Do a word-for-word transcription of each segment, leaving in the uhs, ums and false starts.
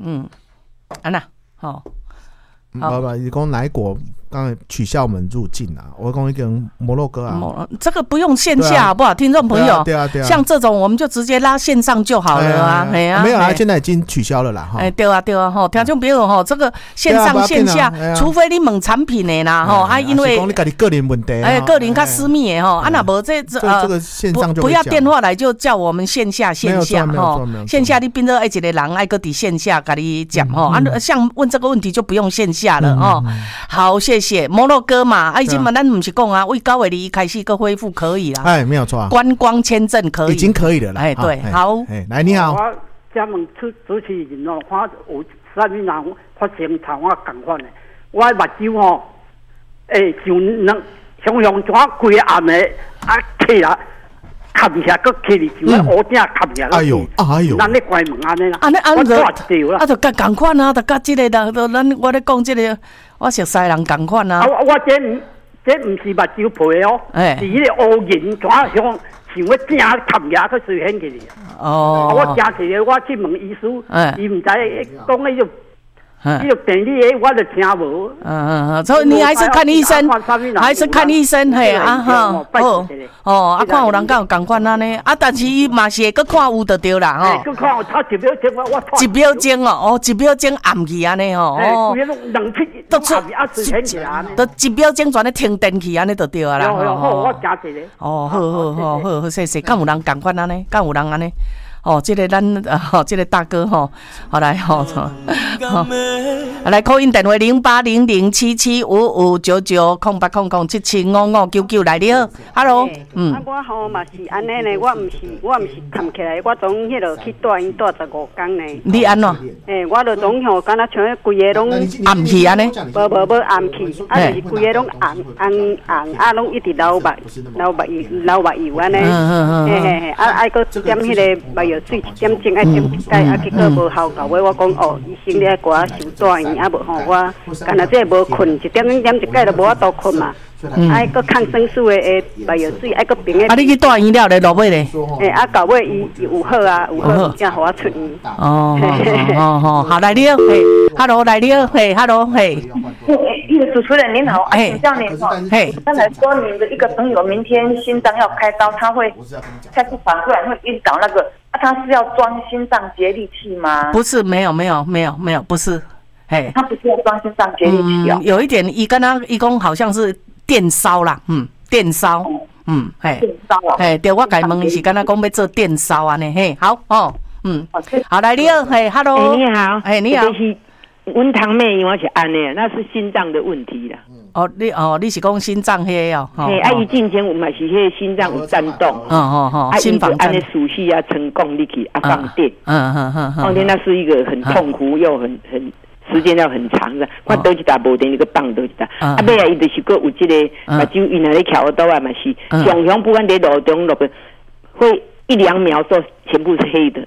嗯，安娜，好。 不不，你讲哪一国刚才取消我们入境啊？我讲一个摩洛哥啊， 这个不用线下好不好？听众朋友， 对啊对啊， 像这种我们就直接拉线上就好了啊，哎呀， 没有啊，现在已经取消了啦， 哎，对啊对啊，吼，听众朋友吼，这个线上线下，除非你问产品的啦，吼，啊，因为讲你家己个人问题， 哎，个人较私密的吼，啊，那无这这呃，这个线上就不要电话来，就叫我们线下线下吼，线下你变做爱一个人爱个伫线下跟你讲吼，啊，像问这个问题就不用线下了哦。好，谢谢摩洛哥嘛，啊，已经嘛，咱不是讲啊，为九月二一开始个恢复可以啦， 哎，没有错啊， 观光签证可以， 已经可以了啦， 哎，对，好， 哎，来你好， 我请问主主持人哦，看有啥物人发生同我共款的，我的目睭吼，诶，就能像像怎规暗的啊起来。卡下个起哩，就喺我正卡下。 哎呦，哎呦， 咱咧关门安尼啦， 安尼安就掉啦。 啊，就甲共款啊，就甲即个啦，就咱我咧讲即个，我熟悉人共款啊。 我我这唔这唔是目睭皮哦，是迄个乌银，怎像像要正卡下去随现去哩。 哦。 我正起我去问医师，伊唔知讲迄种。 你有电力的，我就听无。 嗯嗯嗯，所以你还是看医生，还是看医生嘿啊哈。哦哦，啊看有人敢有共款安尼，啊但是伊嘛是会搁看有就对啦吼。 搁看有差一秒钟，我我。 一秒钟哦，哦一秒钟暗去安尼吼。 哦。冷气都出啊，出现起来。 都一秒钟全咧停电去安尼就对啊啦。 有有好，我加一个。 哦，好好好好好，谢谢。敢有人共款安尼？敢有人安尼？哦，这个咱哦，这个大哥吼，好来吼，好，来 call in 电话零八零零七七五五九九空八空空七七五五九九来你好 ，Hello， 嗯，啊我吼嘛是安尼呢，我唔是我唔是扛起来，我从迄落去带因带十五天呢。 你安怎？ 诶，我就总吼，敢若像迄规个拢暗去安尼， 无无无暗去，啊就是规个拢红红红，啊拢一直流目流目油流目油安尼，嘿嘿嘿，啊爱搁点迄个目药水一点钟，爱点一解，啊结果无效到尾，我讲哦，医生你爱给我收大院，啊无吼我，干若这无困，一点钟点一解就无法度困嘛。爱个抗生素的诶，目药水爱个冰的。 啊，你去大医了咧，落尾咧？ 诶，啊，到尾伊有好啊，有好，才互我出院。 哦，哦哦，好来了，嘿 ，Hello 来了，嘿 ，Hello 嘿。 一个主持人您好，请教您哈， 嘿， 刚才说您的一个朋友明天心脏要开刀，他会再次反过来会晕倒那个，啊，他是要装心脏节律器吗？ 不是，没有，没有，没有，没有，不是，嘿， 他不是要装心脏节律器哦， 有一点，伊跟他伊讲好像是。电烧啦，嗯，电烧，嗯，嘿， 电烧啊， 嘿，对，我甲伊问伊是敢若讲要做电烧安尼，嘿，好哦，嗯，好来你好，嘿 ，Hello， 你好， 哎，你好， 是阮堂妹因为是安尼，那是心脏的问题啦。 哦，你哦，你是讲心脏迄个哦？ 嘿，啊，伊进前有嘛是迄个心脏有颤动， 哦哦哦， 啊，心房安尼输气啊，成功你去啊放电， 嗯嗯嗯嗯， 放电那是一个很痛苦又很很。时间要很长的，我倒一打无电，你个放倒一打。啊，尾啊，伊就是个有即个目睭因那咧翘刀啊，嘛是常常不管在路中落去，会一两秒钟全部是黑的。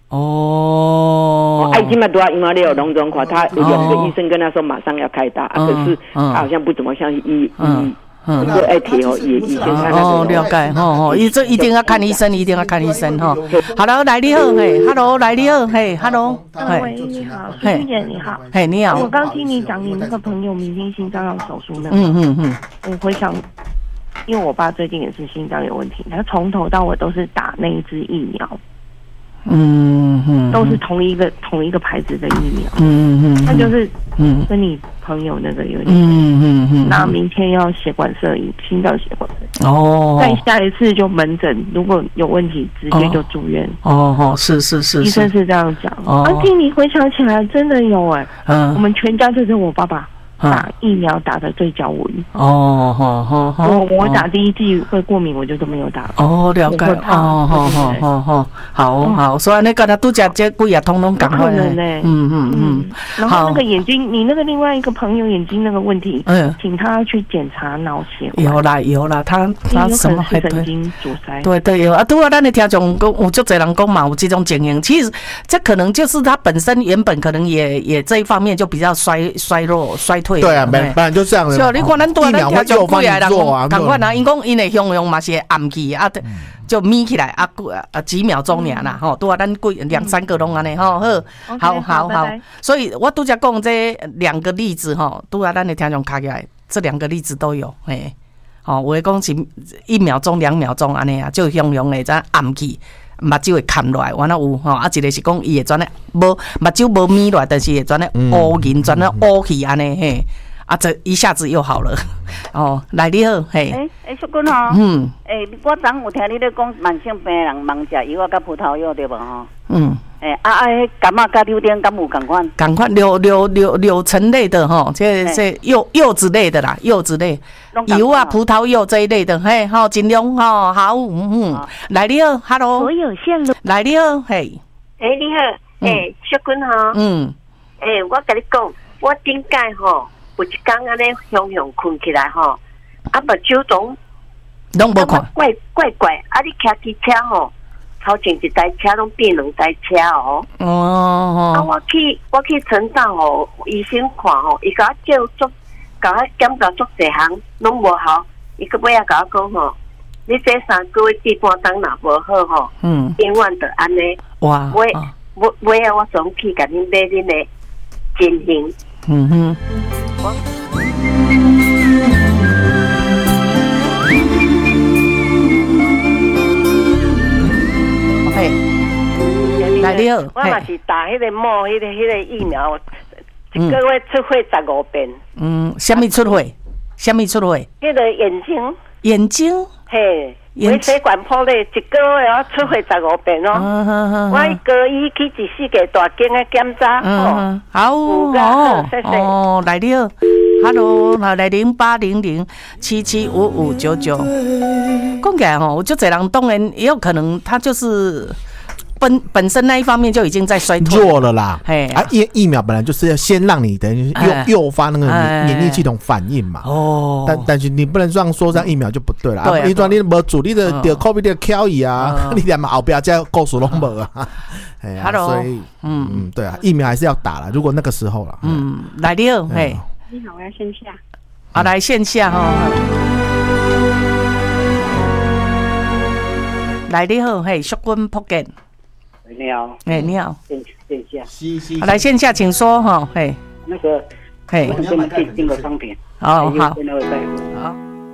哦， 啊，伊今嘛都要因为咧有脓肿块，他有两个医生跟他说马上要开刀，啊，可是他好像不怎么相信医医。嗯，个爱贴哦，也以前看那哦，了解，吼吼，伊这一定要看医生，一定要看医生哈。Hello， 来你好，嘿 ，Hello， 来你好，嘿 ，Hello， 喂，你好，苏玉姐你好， 嘿，你好。 我刚听你讲你那个朋友明天心脏要手术那个， 嗯嗯嗯， 我回想，因为我爸最近也是心脏有问题，他从头到尾都是打那一支疫苗。 嗯嗯， 都是同一个同一个牌子的疫苗， 嗯嗯， 那就是嗯跟你朋友那个有点， 嗯嗯嗯， 那明天要血管摄影，心脏血管摄影， 哦， 再下一次就门诊，如果有问题直接就住院， 哦哦，是是是， 医生是这样讲，啊，听你回想起来真的有哎，嗯，我们全家就是我爸爸。打疫苗打的对角纹哦，好好好， 我我打第一剂会过敏，我就都没有打。 哦，了解哦，好好好好好好，所以那个他都讲这几啊，通通赶快呢， 嗯嗯嗯。 然后那个眼睛，你那个另外一个朋友眼睛那个问题，嗯，请他去检查脑血管。 有啦有啦，他他什么还神经阻塞？ 对对有啊，对啊，咱的听众讲有足侪人讲嘛，有这种情形，其实这可能就是他本身原本可能也也这一方面就比较衰衰弱衰退。 退。 对啊，本本来就这样的。 所以你看咱多咱听上几个人啊， 赶快啊，因讲因的汹涌嘛是暗去啊，就眯起来啊，啊几秒钟尔啦，吼，拄啊咱几两三个拢安尼吼，好，好好好。所以我拄则讲这两个例子吼，拄啊咱的听众卡起来，这两个例子都有，嘿，吼，有诶讲是一秒钟、两秒钟安尼啊，就汹涌的在暗去。目睭会看落来，完了有吼，啊一个是讲伊会转咧无目睭无眯落来，但是会转咧乌银，转咧乌去安尼嘿，啊这一下子又好了。哦，来你好，嘿。 诶诶，淑君吼，嗯，诶，我昨有听你咧讲慢性病人盲食药啊，甲葡萄药对无吼？嗯。诶，啊啊，迄感冒甲榴莲敢有共款？ 共款柳柳柳柳橙类的吼，这这柚柚子类的啦，柚子类，油啊葡萄柚这一类的，嘿，好尽量吼，好，嗯嗯，来你好 ，Hello， 我有线路， 来你好，嘿， 诶你好，诶淑君吼，嗯，诶我甲你讲，我顶届吼有一天安尼雄雄困起来吼，啊目睭总拢无看， 怪怪怪，啊你骑机车吼。头前一台车拢变两台车哦。哦。啊，我去我去陈大吼医生看吼，伊甲我照足，甲我检查足侪项拢无效。伊个尾仔甲我讲吼，你这三个月至半当若无好吼，嗯，永远就安尼。哇！尾尾尾仔我总去甲恁买恁的金型。嗯哼。 嘿，来你好， 我嘛是打迄个莫迄个迄个疫苗，一个月出血十五遍。 嗯，什么出血？什么出血？ 迄个眼睛。 眼睛？ 嘿，微血管破裂，一个月要出血十五遍哦。我一个医去一四个大间的检查。 嗯，好哦，哦，来你好 ，Hello， 来零八零零七七五五九九。讲起来吼，我就这人当然也有可能，他就是本本身那一方面就已经在衰退弱了啦。哎，啊疫疫苗本来就是要先让你等于诱诱发那个免疫系统反应嘛。哦。但但是你不能这样说，这样疫苗就不对了。对。你说你无主力的得 COVID 的挑伊啊，你连嘛后边这告诉拢无啊。哎呀，所以嗯嗯对啊，疫苗还是要打了。如果那个时候了。 嗯，来你好，嘿。 你好，我要线下。 啊，来线下哈。来你好，嘿，淑君福建。 你好。 哎，你好。 线线下。 是是。 来线下，请说哈，嘿。 那个，嘿，我们订订个商品。 哦，好。 好。